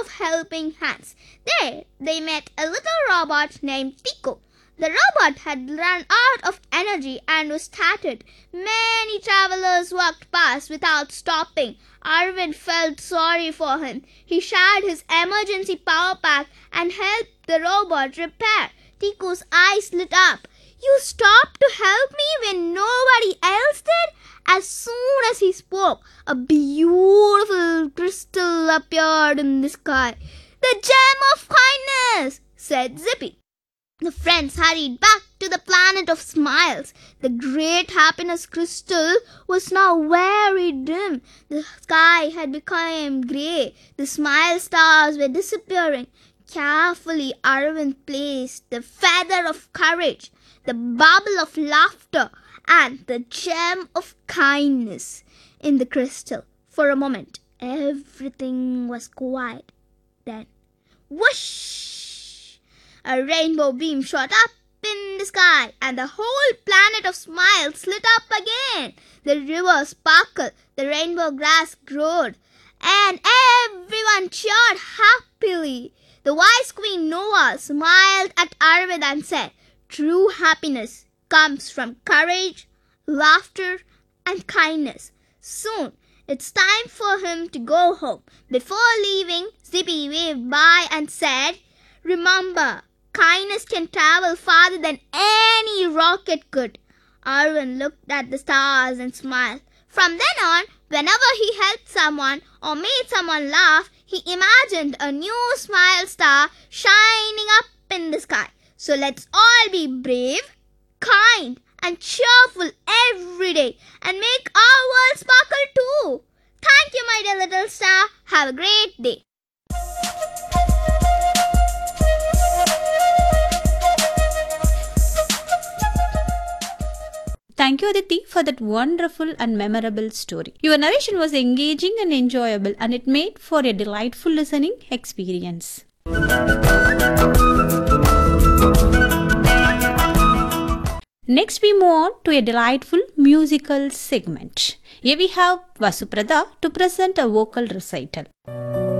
of helping hands. There they met a little robot named Tico. The robot had run out of energy and was tattered. Many travelers walked past without stopping. Arvind felt sorry for him. He shared his emergency power pack and helped the robot repair. Tico's eyes lit up. "You stopped to help me when nobody else did?" As soon as he spoke, a beautiful crystal appeared in the sky. "The gem of kindness," said Zippy. The friends hurried back to the planet of smiles. The great happiness crystal was now very dim. The sky had become grey. The smile stars were disappearing. Carefully, Arvind placed the feather of courage, the bubble of laughter, and the gem of kindness in the crystal. For a moment, everything was quiet. Then, whoosh! A rainbow beam shot up in the sky, and the whole planet of smiles lit up again. The river sparkled, the rainbow grass glowed, and everyone cheered happily. The wise Queen Noah smiled at Arvind and said, "True happiness comes from courage, laughter, and kindness. Soon it's time for him to go home." Before leaving, Zippy waved bye and said, "Remember, kindness can travel farther than any rocket could." Arvind looked at the stars and smiled. From then on, whenever he helped someone or made someone laugh, he imagined a new smile star shining up in the sky. So let's all be brave, kind, and cheerful every day and make our world sparkle too. Thank you, my dear little star. Have a great day. Thank you, Aditi, for that wonderful and memorable story. Your narration was engaging and enjoyable, and it made for a delightful listening experience. Next, we move on to a delightful musical segment. Here we have Vasuprada to present a vocal recital.